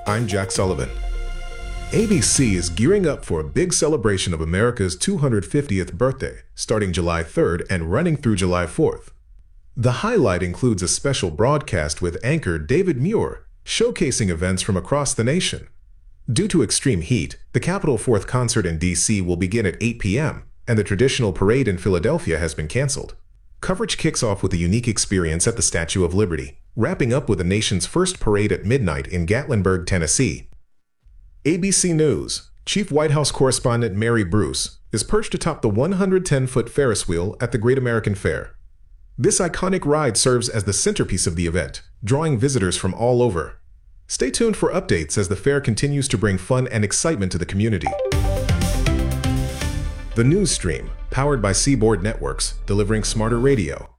I'm Jack Sullivan. ABC is gearing up for a big celebration of America's 250th birthday, starting July 3rd and running through July 4th. The highlight includes a special broadcast with anchor David Muir, showcasing events from across the nation. Due to extreme heat, the Capitol 4th concert in D.C. will begin at 8 p.m., and the traditional parade in Philadelphia has been canceled. Coverage kicks off with a unique experience at the Statue of Liberty, wrapping up with the nation's first parade at midnight in Gatlinburg, Tennessee. ABC News Chief White House correspondent Mary Bruce is perched atop the 110-foot Ferris wheel at the Great American Fair. This iconic ride serves as the centerpiece of the event, drawing visitors from all over. Stay tuned for updates as the fair continues to bring fun and excitement to the community. The News Stream, powered by Seaboard Networks, delivering smarter radio.